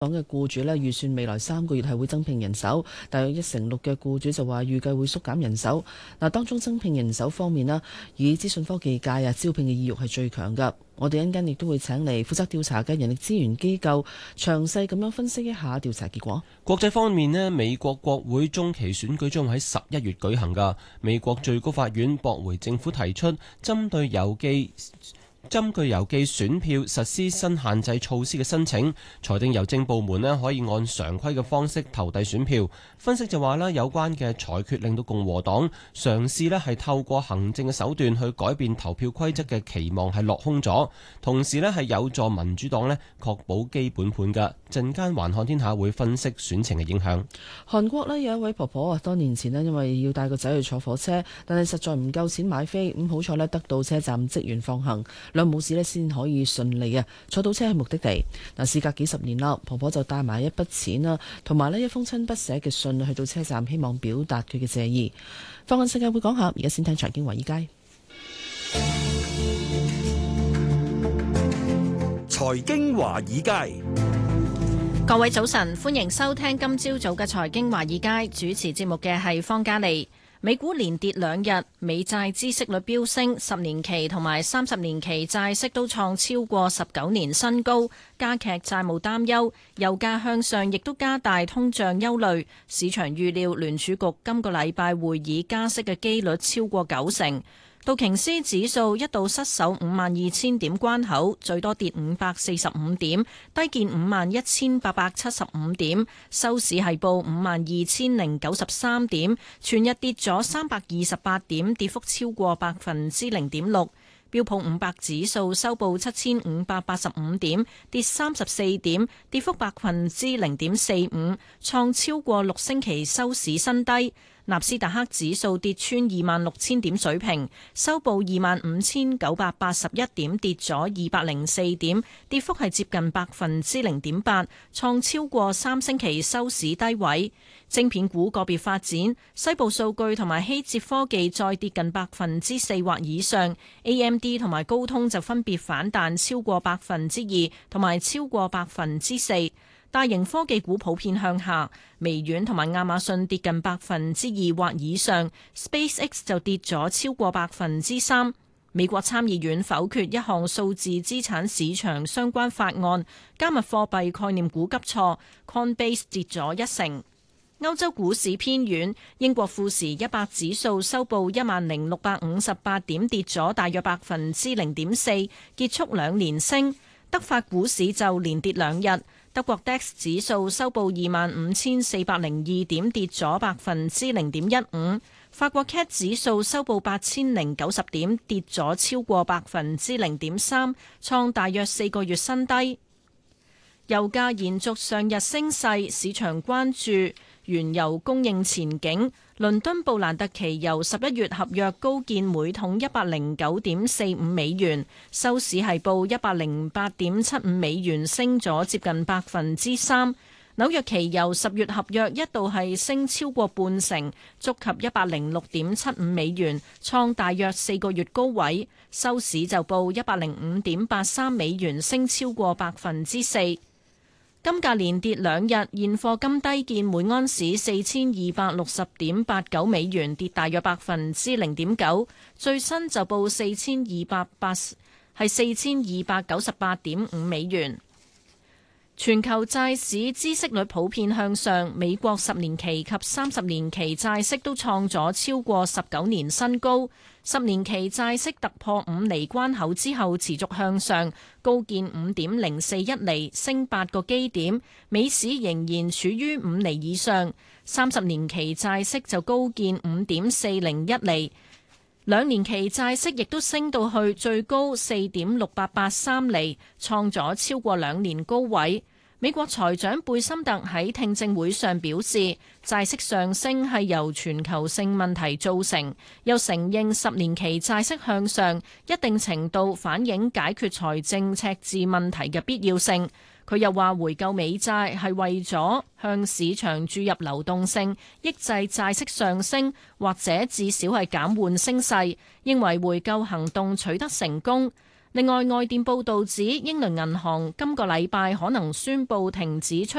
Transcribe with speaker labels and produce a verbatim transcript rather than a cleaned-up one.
Speaker 1: 港嘅僱主咧預算未來三個月係會增聘人手，大約一成六嘅僱主就話預計會縮減人手。嗱，當中增聘人手方面啦，以資訊科技界啊招聘嘅意欲係最強㗎。我哋一陣間亦都會請嚟負責調查嘅人力資源機構，詳細咁樣分析一下調查結果。
Speaker 2: 國際方面呢，美國國會中期選舉將喺十一月舉行㗎。美國最高法院駁回政府提出針對郵寄針據郵寄選票實施新限制措施嘅申請，裁定郵政部門咧可以按常規嘅方式投遞選票。分析就話咧，有關嘅裁決令到共和黨嘗試咧係透過行政嘅手段去改變投票規則嘅期望係落空咗，同時咧係有助民主黨咧確保基本盤嘅。陣間環看天下會分析選情嘅影響。
Speaker 1: 韓國咧有一位婆婆啊，多年前咧因為要帶個仔去坐火車，但係實在唔夠錢買飛，咁好彩咧得到車站職員放行，兩母子咧先可以順利啊坐到車去目的地。嗱，事隔幾十年啦，婆婆就帶埋一筆錢啦，同埋咧一封親筆寫嘅信去到車站，希望表達佢嘅謝意。放眼世界會講下，而家先聽財經華爾街。
Speaker 3: 財經華爾街，
Speaker 4: 各位早晨，歡迎收聽今朝早嘅財經華爾街，主持節目嘅係方嘉利。美股連跌兩日，美債孳息率飆升，十年期同埋三十年期債息都創超過十九年新高，加劇債務擔憂。油價向上亦都加大通脹憂慮。市場預料聯儲局今個禮拜會議加息嘅機率超過九成。道瓊斯指數一度失守五萬二千點關口，最多跌五百四十五點，低見五萬一千八百七十五點，收市係報五萬二千零九十三點，全日跌咗三百二十八點，跌幅超過百分之零點六。標普五百指數收報七千五百八十五點，跌三十四點，跌幅百分之零點四五，創超過六星期收市新低。納斯達克指數跌穿二萬六千點水平，收報二萬五千九百八十一點，跌咗二百零四點，跌幅係接近百分之零點八，創超過三星期收市低位。晶片股個別發展，西部數據同埋希捷科技再跌近百分之四或以上 ，A M D 同埋高通就分別反彈超過百分之二同埋超過百分之四。大型科技股普遍向下，微軟同埋亞馬遜跌近百分之二或以上 ，SpaceX 就跌咗超過百分之三。美國參議院否決一項數字資產市場相關法案，加密貨幣概念股急挫 ，Coinbase 跌咗一成。歐洲股市偏軟，英國富時一百指數收報一萬零六百五十八點，跌咗大約百分之零點四，結束兩連升。德法股市就連跌兩日。德國 D A X 指數收報二萬五千四百零二點，跌咗百分之零點一五。法國 C A C 指數收報八千零九十點，跌咗超過百分之零點三，創大約四個月新低。油價延續上日升勢，市場關注原油供應前景。倫敦布蘭特期油十一月合約高見每桶一百零九點四五美元，收市係報一百零八點七五美元，升咗接近百分之三。紐約期油十月合約一度係升超過半成，觸及一百零六點七五美元，創大約四個月高位，收市就報一百零五點八三美元，升超過百分之四。金價連跌兩日，現貨金低見每安士四千二百六十點八九美元，跌大約百分之零點九。最新就報四千二百八係四千二百九十八點五美元。全球債市孳息率普遍向上，美國十年期及三十年期債息都創咗超過十九年新高。十年期債息突破五厘關口之後持續向上，高見五點零四一厘，升八個基點。美市仍然處於五厘以上，三十年期債息就高見五點四零一厘，兩年期債息亦都升到去最高四點六八八三厘，創咗超過兩年高位。美國財長貝森特喺聽證會上表示，債息上升係由全球性問題造成，又承認十年期債息向上一定程度反映解決財政赤字問題嘅必要性。佢又話回購美債係為咗向市場注入流動性，抑制債息上升，或者至少係減緩升勢，認為回購行動取得成功。 另外，外電報導指英倫銀行今個禮拜可能宣布停止出